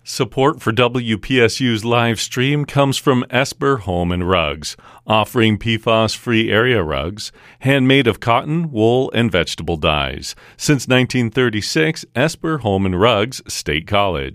Support for WPSU's live stream comes from Esper Home and Rugs, offering PFAS-free area rugs, handmade of cotton, wool, and vegetable dyes. Since 1936, Esper Home and Rugs, State College.